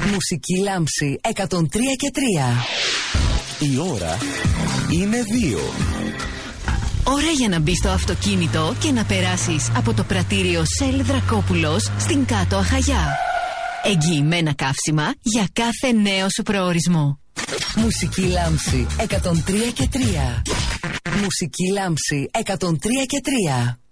Μουσική λάμψη 103 και 3. Η ώρα είναι 2. Ώρα για να μπεις στο αυτοκίνητο και να περάσεις από το πρατήριο Shell Δρακόπουλος στην Κάτω Αχαγιά. Εγγυημένα καύσιμα για κάθε νέο σου προορισμό. Μουσική λάμψη 103 και 3. Μουσική λάμψη 103 και 3.